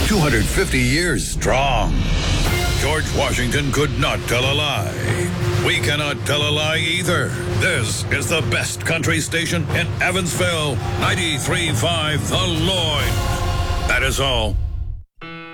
250 years strong. George Washington could not tell a lie. We cannot tell a lie either. This is the best country station in Evansville. 93.5 The Lloyd. That is all.